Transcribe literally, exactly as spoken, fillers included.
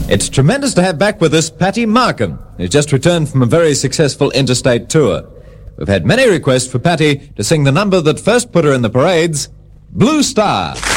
It's tremendous to have back with us Patty Markham, who's just returned from a very successful interstate tour. We've had many requests for Patty to sing the number that first put her in the parades, Blue Star.